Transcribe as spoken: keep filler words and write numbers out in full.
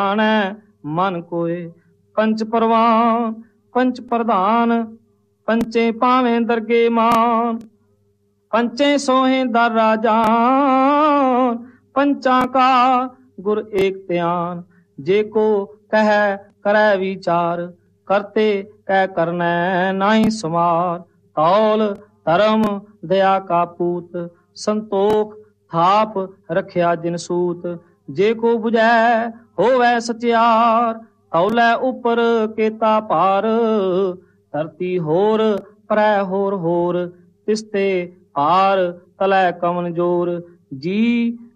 ਜਾਣੈ ਮਨ ਕੋਏ। ਪੰਚ ਪਰਵਾਨ ਪੰਚ ਪ੍ਰਧਾਨ ਪੰਚੇ ਪਾਵੇਂ ਦਰਗੇ ਮਾਨ। ਪੰਚੇ ਸੋਹੇ ਦਰ ਰਾਜਾਨ पंचा का गुर एक त्यान। जे को कह करे विचार करते कह करनै नाही समार। तौल धर्म दया का पूत संतोख थाप रखिया जिन सूत। जे को बुझै होवै सचियार तौलै उपर केता पार। धरती होर परै होर होर तिसते पार तलै कवन जोर। जी